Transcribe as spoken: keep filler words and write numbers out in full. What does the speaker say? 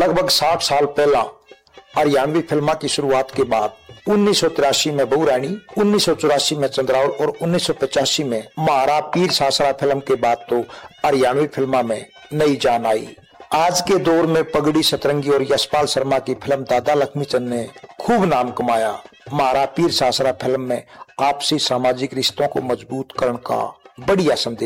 लगभग साठ साल पहला हरियाणवी फिल्म की शुरुआत के बाद उन्नीस सौ तिरासी में बहुरानी, उन्नीस सौ चौरासी में चंद्रावल और उन्नीस सौ पचासी में महारा पीर सासरा फिल्म के बाद तो हरियाणवी फिल्म में नई जान आई। आज के दौर में पगड़ी, सतरंगी और यशपाल शर्मा की फिल्म दादा लक्ष्मीचंद ने खूब नाम कमाया। महारा पीर सासरा फिल्म में आपसी सामाजिक रिश्तों को मजबूत करने का बढ़िया संदेश